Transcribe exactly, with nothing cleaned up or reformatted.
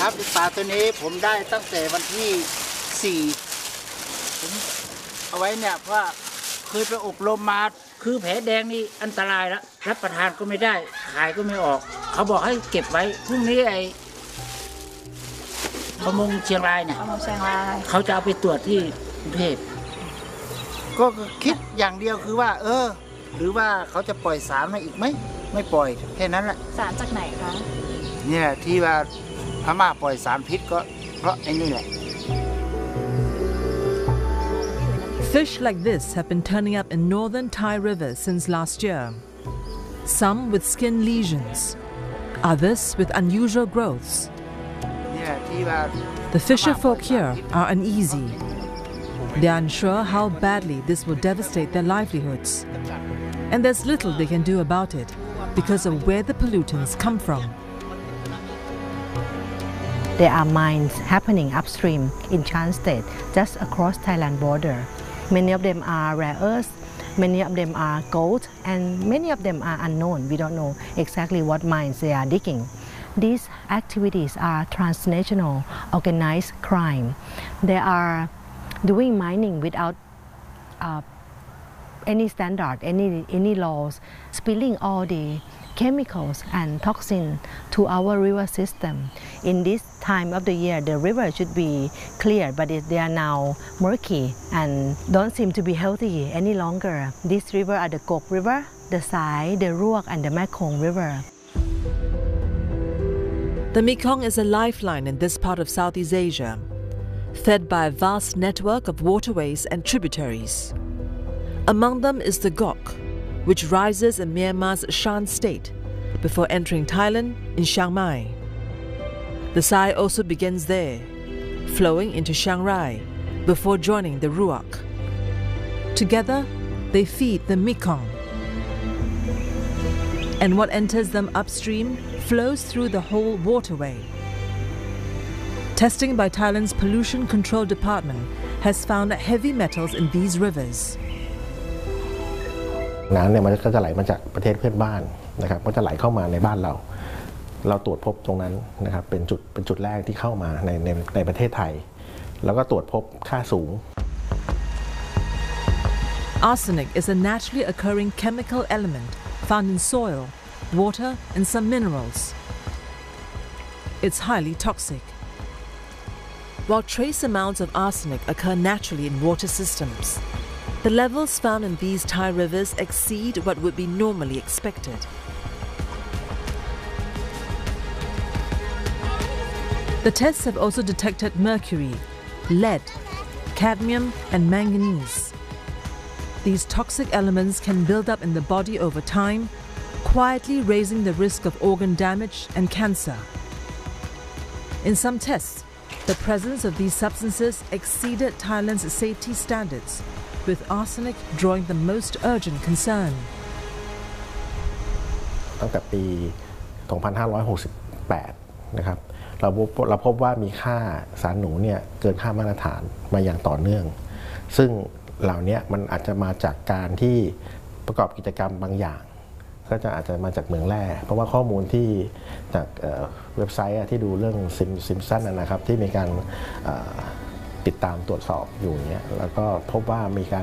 ครับปลาตัวนี้ผมได้ตั้งแต่วันที่สี่ผมเอาไว้เนี่ยเพราะเคยไปอบรมมาคือแผลแดงนี่อันตรายแล้วรับประทานก็ไม่ได้ขายก็ไม่ออกเขาบอกให้เก็บไว้พรุ่งนี้ไอ้ประมงเชียงรายเนี่ยประมงเชียงรายเขาจะเอาไปตรวจที่กรุงเทพก็คิดอย่างเดียวคือว่าเออหรือว่าเขาจะปล่อยสารมาอีกไหมไม่ปล่อยแค่นั้นแหละสารจากไหนคะเนี่ยที่ว่าพม่าปล่อยสารพิษก็เพราะไอ้นี่แหละ Fish like this have been turning up in northern Thai rivers since last year. Some with skin lesions, others with unusual growths. The fisher folk here are uneasy. They are unsure how badly this will devastate their livelihoods. And there's little they can do about it because of where the pollutants come from. There are mines happening upstream in Chan State, just across Thailand border. Many of them are rare earths, many of them are gold, and many of them are unknown. We don't know exactly what mines they are digging. These activities are transnational organized crime. They are doing mining without uh, any standard, any, any laws, spilling all the chemicals and toxins to our river system. In this time of the year, the river should be clear, but it, they are now murky and don't seem to be healthy any longer. These rivers are the Kok River, the Sai, the Ruak, and the Mekong River. The Mekong is a lifeline in this part of Southeast Asia, fed by a vast network of waterways and tributaries. Among them is the Gok, which rises in Myanmar's Shan state before entering Thailand in Chiang Mai. The Sai also begins there, flowing into Chiang Rai before joining the Ruak. Together, they feed the Mekong. And what enters them upstream flows through the whole waterway. Testing by Thailand's Pollution Control Department has found heavy metals in these rivers. น้ำเนี่ยมันก็จะไหลมาจากประเทศเพื่อนบ้านนะครับก็จะไหลเข้ามาในบ้านเราเราตรวจพบตรงนั้นนะครับเป็นจุดเป็นจุดแรกที่เข้ามาในในในประเทศไทยแล้วก็ตรวจพบค่าสูง Arsenic is a naturally occurring chemical element found in soil, water, and some minerals. It's highly toxic. While trace amounts of arsenic occur naturally in water systems, the levels found in these Thai rivers exceed what would be normally expected. The tests have also detected mercury, lead, cadmium, and manganese. These toxic elements can build up in the body over time, quietly raising the risk of organ damage and cancer. In some tests, the presence of these substances exceeded Thailand's safety standards, with arsenic drawing the most urgent concern. ตั้งแต่ปี สองพันห้าร้อยหกสิบแปด นะครับเราพบเราพบว่ามีค่าสารหนูเนี่ยเกินค่ามาตรฐานมาอย่างต่อเนื่อง ซึ่งเหล่านี้มันอาจจะมาจากการที่ประกอบกิจกรรมบางอย่างก็จะอาจจะมาจากเหมืองแร่เพราะว่าข้อมูลที่จากเว็บไซต์ที่ดูเรื่องซิมซิมซันนะครับที่มีการติดตามตรวจสอบอยู่เนี้ยแล้วก็พบว่ามีการ